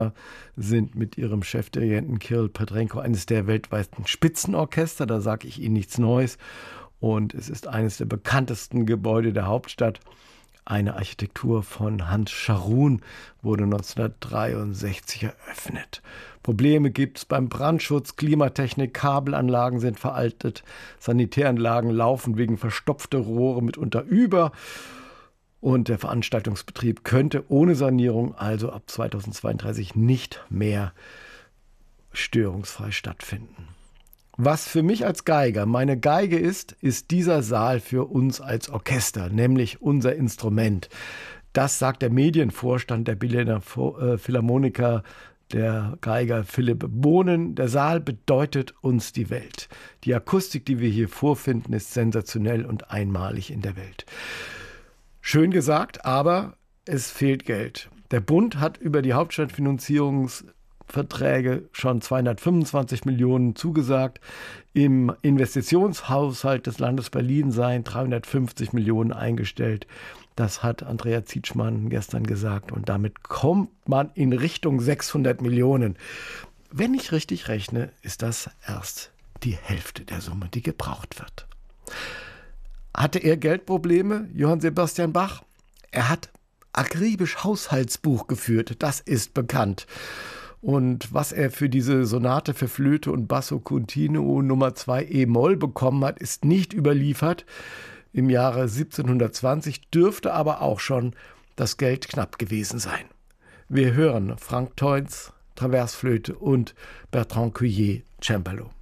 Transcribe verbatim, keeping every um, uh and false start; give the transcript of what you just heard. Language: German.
sind mit ihrem Chefdirigenten Kirill Petrenko eines der weltweiten Spitzenorchester. Da sage ich Ihnen nichts Neues. Und es ist eines der bekanntesten Gebäude der Hauptstadt. Eine Architektur von Hans Scharoun, wurde neunzehnhundertdreiundsechzig eröffnet. Probleme gibt es beim Brandschutz, Klimatechnik, Kabelanlagen sind veraltet, Sanitäranlagen laufen wegen verstopfter Rohre mitunter über. Und der Veranstaltungsbetrieb könnte ohne Sanierung also ab zweitausendzweiunddreißig nicht mehr störungsfrei stattfinden. Was für mich als Geiger meine Geige ist, ist dieser Saal für uns als Orchester, nämlich unser Instrument. Das sagt der Medienvorstand der Berliner Philharmoniker, der Geiger Philipp Bohnen. Der Saal bedeutet uns die Welt. Die Akustik, die wir hier vorfinden, ist sensationell und einmalig in der Welt. Schön gesagt, aber es fehlt Geld. Der Bund hat über die Hauptstadtfinanzierungsverträge schon zweihundertfünfundzwanzig Millionen zugesagt. Im Investitionshaushalt des Landes Berlin seien dreihundertfünfzig Millionen eingestellt. Das hat Andrea Zietschmann gestern gesagt. Und damit kommt man in Richtung sechshundert Millionen. Wenn ich richtig rechne, ist das erst die Hälfte der Summe, die gebraucht wird. Hatte er Geldprobleme, Johann Sebastian Bach? Er hat akribisch Haushaltsbuch geführt, das ist bekannt. Und was er für diese Sonate für Flöte und Basso Continuo Nummer zwei E-Moll bekommen hat, ist nicht überliefert. Im Jahre siebzehnhundertzwanzig dürfte aber auch schon das Geld knapp gewesen sein. Wir hören Frank Toins Traversflöte und Bertrand Cuillet Cembalo.